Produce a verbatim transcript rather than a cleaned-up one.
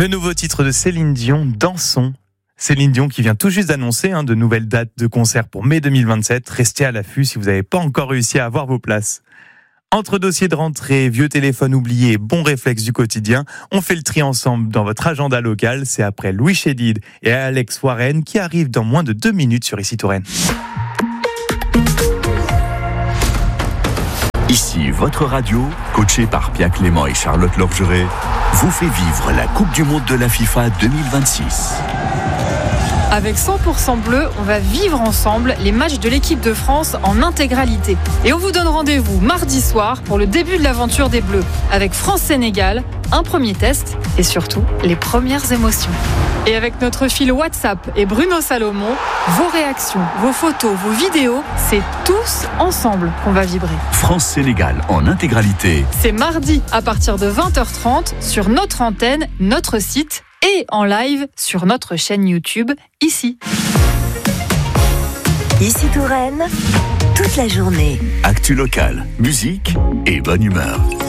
Le nouveau titre de Céline Dion, Dansons. Céline Dion qui vient tout juste d'annoncer hein, de nouvelles dates de concert pour mai deux mille vingt-sept. Restez à l'affût si vous n'avez pas encore réussi à avoir vos places. Entre dossiers de rentrée, vieux téléphone oublié et bons réflexes du quotidien, on fait le tri ensemble dans votre agenda local. C'est après Louis Chédid et Alex Warren qui arrivent dans moins de deux minutes sur Ici Touraine. Ici, votre radio, coachée par Pia Clément et Charlotte Lorgeret, vous fait vivre la Coupe du Monde de la FIFA deux mille vingt-six. Avec cent pour cent bleu, on va vivre ensemble les matchs de l'équipe de France en intégralité. Et on vous donne rendez-vous mardi soir pour le début de l'aventure des Bleus, avec France-Sénégal, un premier test et surtout les premières émotions. Et avec notre fil WhatsApp et Bruno Salomon, vos réactions, vos photos, vos vidéos, c'est tous ensemble qu'on va vibrer. France-Sénégal en intégralité. C'est mardi à partir de vingt heures trente sur notre antenne, notre site et en live sur notre chaîne YouTube, ici. Ici Touraine, toute la journée. Actu local, musique et bonne humeur.